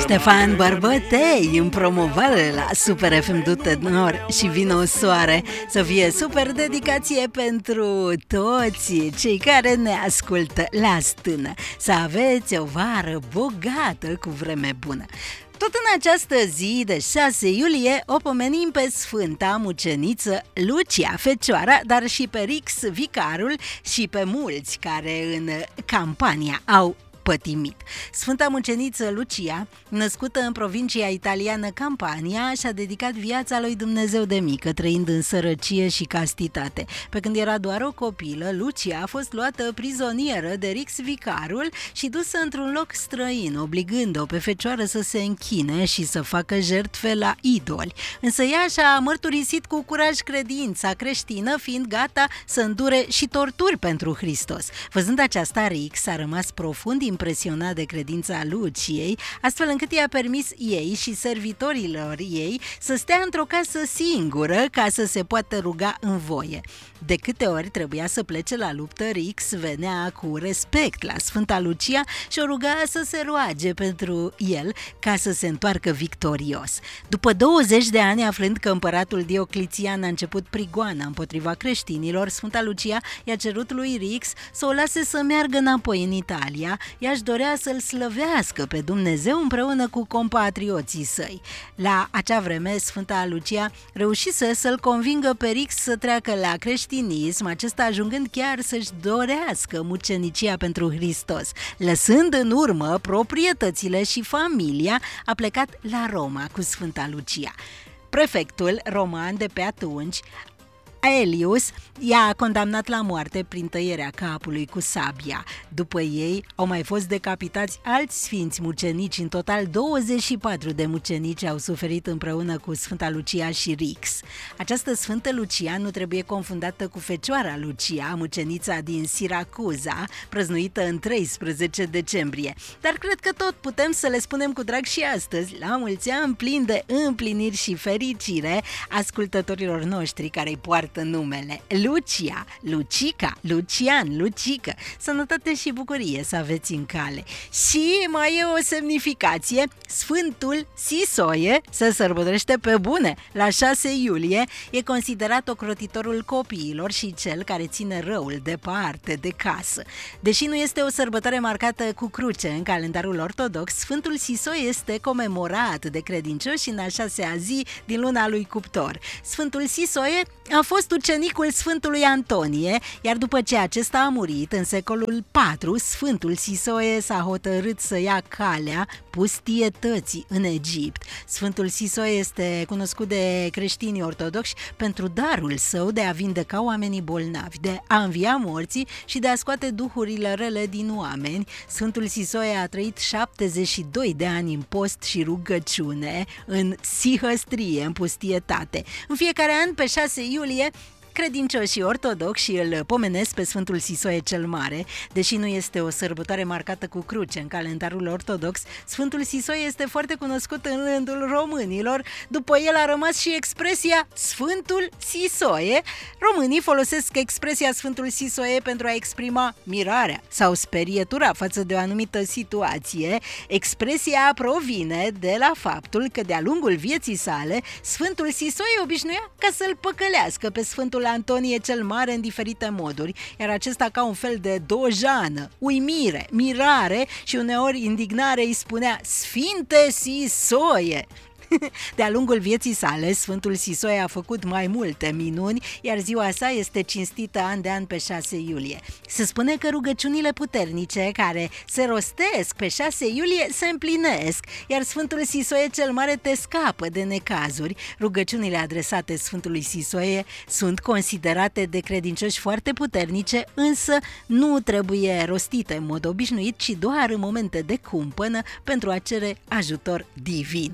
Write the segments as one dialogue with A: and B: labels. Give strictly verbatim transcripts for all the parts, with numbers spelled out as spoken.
A: Ștefan Bărbătei în promovare la Super F M du Tenor și Vino Soare. Să fie super dedicație pentru toți cei care ne ascultă la stână. Să aveți o vară bogată cu vreme bună. Tot în această zi de șase iulie o pomenim pe Sfânta Muceniță Lucia Fecioara, dar și pe Rix Vicarul și pe mulți care în Campania au pătimit. Sfânta Muceniță Lucia, născută în provincia italiană Campania, și-a dedicat viața lui Dumnezeu de mică, trăind în sărăcie și castitate. Pe când era doar o copilă, Lucia a fost luată prizonieră de Rix Vicarul și dusă într-un loc străin, obligând-o pe fecioară să se închine și să facă jertfe la idoli. Însă ea și-a mărturisit cu curaj credința creștină, fiind gata să îndure și torturi pentru Hristos. Văzând aceasta, Rix a rămas profund impresionat de credința Luciei, astfel încât i-a permis ei și servitorilor ei să stea într-o casă singură ca să se poată ruga în voie. De câte ori trebuia să plece la luptă, Rix venea cu respect la Sfânta Lucia și o ruga să se roage pentru el ca să se întoarcă victorios. După douăzeci de ani, aflând că împăratul Diocletian a început prigoana împotriva creștinilor, Sfânta Lucia i-a cerut lui Rix să o lase să meargă înapoi în Italia. Ea își dorea să-l slăvească pe Dumnezeu împreună cu compatrioții săi. La acea vreme, Sfânta Lucia reușise să-l convingă pe Rix să treacă la creștinism, acesta ajungând chiar să-și dorească mucenicia pentru Hristos. Lăsând în urmă proprietățile și familia, a plecat la Roma cu Sfânta Lucia. Prefectul roman de pe atunci, Aelius, i-a condamnat la moarte prin tăierea capului cu sabia. După ei au mai fost decapitați alți sfinți mucenici. În total douăzeci și patru de mucenici au suferit împreună cu Sfânta Lucia și Rix. Această Sfântă Lucia nu trebuie confundată cu Fecioara Lucia, mucenița din Siracuza, prăznuită în treisprezece decembrie. Dar cred că tot putem să le spunem cu drag și astăzi, la mulți ani, plin de împliniri și fericire, ascultătorilor noștri care îi poartă numele Lucia, Lucica, Lucian, Lucică. Sănătate și bucurie să aveți în cale. Și mai e o semnificație: Sfântul Sisoie se sărbătorește pe bune la șase iulie, e considerat ocrotitorul copiilor și cel care ține răul departe de casă. Deși nu este o sărbătoare marcată cu cruce în calendarul ortodox, Sfântul Sisoie este comemorat de credincioși în a șasea zi din luna lui Cuptor. Sfântul Sisoie a fost ucenicul Sfântului Antonie, iar după ce acesta a murit în secolul patru, Sfântul Sisoie s-a hotărât să ia calea pustietății în Egipt. Sfântul Sisoie este cunoscut de creștinii ortodoxi pentru darul său de a vindeca oamenii bolnavi, de a învia morții și de a scoate duhurile rele din oameni. Sfântul Sisoie a trăit șaptezeci și doi de ani în post și rugăciune, în sihăstrie, în pustietate. În fiecare an, pe șase iulie, credincioșii ortodoxi îl pomenesc pe Sfântul Sisoie cel Mare. Deși nu este o sărbătoare marcată cu cruce în calendarul ortodox, Sfântul Sisoie este foarte cunoscut în rândul românilor. După el a rămas și expresia Sfântul Sisoie. Românii folosesc expresia Sfântul Sisoie pentru a exprima mirarea sau sperietura față de o anumită situație. Expresia provine de la faptul că de-a lungul vieții sale, Sfântul Sisoie obișnuia ca să-l păcălească pe Sfântul Antonie cel Mare în diferite moduri, iar acesta, ca un fel de dojană, uimire, mirare și uneori indignare, îi spunea: Sfinte Sisoie! De-a lungul vieții sale, Sfântul Sisoie a făcut mai multe minuni, iar ziua sa este cinstită an de an pe șase iulie. Se spune că rugăciunile puternice care se rostesc pe șase iulie se împlinesc, iar Sfântul Sisoie cel Mare te scapă de necazuri. Rugăciunile adresate Sfântului Sisoie sunt considerate de credincioși foarte puternice, însă nu trebuie rostite în mod obișnuit, ci doar în momente de cumpănă pentru a cere ajutor divin.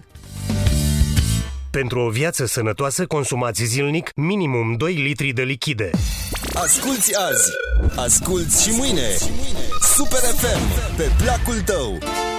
B: Pentru o viață sănătoasă, consumați zilnic minimum doi litri de lichide.
C: Asculți azi, asculți și mâine. Super F M, pe placul tău.